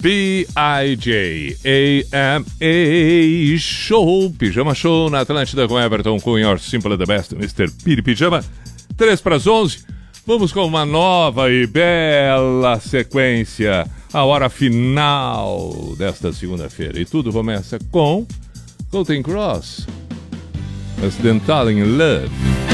P-I-J-A-M-A Show, Pijama Show na Atlântida com Everton com Your Simple the Best, Mr. Piri Pijama, 3 para as 11. Vamos com uma nova e bela sequência, a hora final desta segunda-feira. E tudo começa com Counting Cross, Accidental in Love.